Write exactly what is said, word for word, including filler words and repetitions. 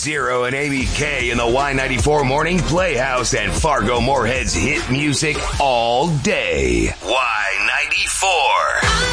Zero and Amy K in the Y ninety-four Morning Playhouse and Fargo Moorhead's hit music all day. Y ninety-four.